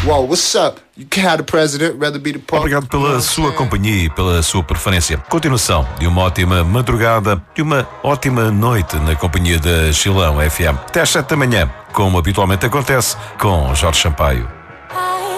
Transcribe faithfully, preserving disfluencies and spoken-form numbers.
Whoa, what's up? You can't have the president, rather be the punk. Obrigado pela sua companhia e pela sua preferência. Continuação de uma ótima madrugada e uma ótima noite na companhia da Chilão F M. Até às sete da manhã, como habitualmente acontece, com Jorge Sampaio.